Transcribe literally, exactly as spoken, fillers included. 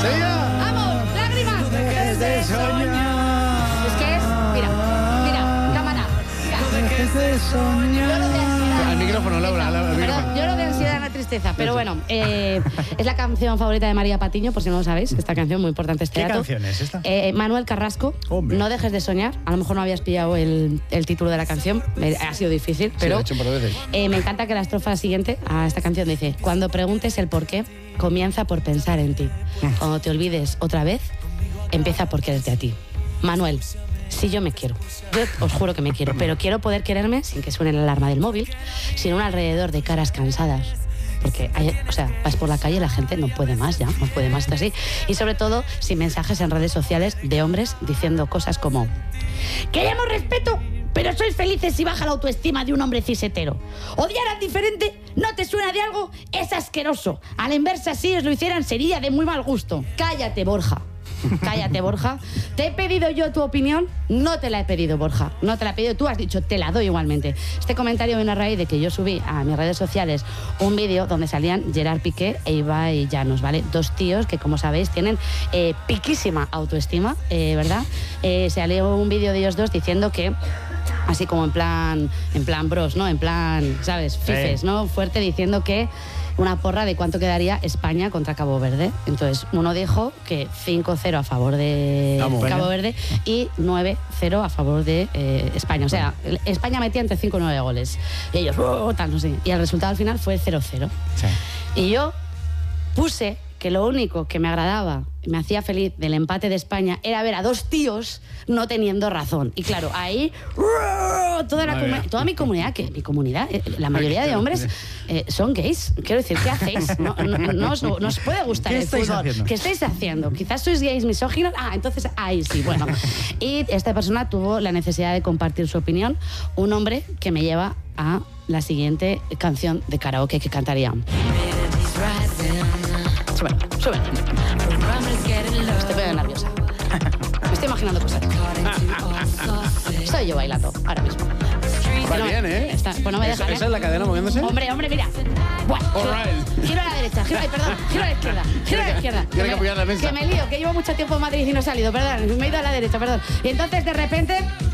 ¡Vamos! ¡Lágrimas! Dejes de soñar. Es que es... Mira, mira, cámara. Dejes de soñar. Al micrófono, Laura. Laura al Perdón, micrófono. yo lo de ansiedad era tristeza, pero bueno, eh, es la canción favorita de María Patiño, por si no lo sabéis, esta canción muy importante este ¿Qué dato. canción es esta? Eh, Manuel Carrasco, Hombre. No dejes de soñar. A lo mejor no habías pillado el, el título de la canción, eh, ha sido difícil, Sí, lo pero he hecho un par de veces. eh, me encanta que la estrofa siguiente a esta canción dice: cuando preguntes el por qué, comienza por pensar en ti. Cuando te olvides otra vez, empieza por quererte a ti. Manuel, si yo me quiero, yo os juro que me quiero, pero quiero poder quererme sin que suene la alarma del móvil, sin un alrededor de caras cansadas. Porque, hay, o sea, vas por la calle y la gente no puede más ya, no puede más esto así. Y sobre todo, sin mensajes en redes sociales de hombres diciendo cosas como: queremos respeto, pero sois felices si baja la autoestima de un hombre cisetero. Odiar al diferente no te suena de algo, es asqueroso. A la inversa, si os lo hicieran, sería de muy mal gusto. Cállate, Borja. Cállate, Borja. ¿Te he pedido yo tu opinión? No te la he pedido, Borja. No te la he pedido. Tú has dicho, te la doy igualmente. Este comentario viene a raíz de que yo subí a mis redes sociales un vídeo donde salían Gerard Piqué e Ibai Llanos, ¿vale? Dos tíos que, como sabéis, tienen eh, piquísima autoestima, eh, ¿verdad? Eh, salió un vídeo de ellos dos diciendo que... así como en plan, en plan bros, ¿no? En plan, ¿sabes? Fifes, ¿no? Fuerte, diciendo que una porra de cuánto quedaría España contra Cabo Verde. Entonces, uno dijo que cinco cero a favor de Vamos, Cabo bueno. Verde y nueve cero a favor de eh, España. O sea, España metía entre cinco y nueve goles. Y ellos, oh, tal, no sé. Y el resultado al final fue cero cero. Sí. Y yo puse que lo único que me agradaba, me hacía feliz del empate de España era ver a dos tíos no teniendo razón. Y claro, ahí toda, la comu- toda mi comunidad, que mi comunidad, eh, la mayoría de hombres eh, son gays. Quiero decir, ¿qué hacéis? No, no, no os, no os puede gustar ¿Qué el estáis fútbol. haciendo? ¿Qué estáis haciendo? Quizás sois gays misóginos. Ah, entonces ahí sí, bueno. Y esta persona tuvo la necesidad de compartir su opinión. Un hombre que me lleva a la siguiente canción de karaoke que cantaría. Súbelo, súbelo. Estoy poniendo nerviosa. Me estoy imaginando cosas. Estoy yo bailando ahora mismo. Va No, bien, ¿eh? está- pues no me ¿Esa, dejan, ¿eh? ¿Esa es la cadena moviéndose? Hombre, hombre, mira. Buah, giro, Alright. giro a la derecha, giro, ay, perdón, giro a la izquierda, giro a la izquierda. Tiene que me- apoyar la mesa. Que me lío, que llevo mucho tiempo en Madrid y no he salido, perdón, me he ido a la derecha, perdón. Y entonces de repente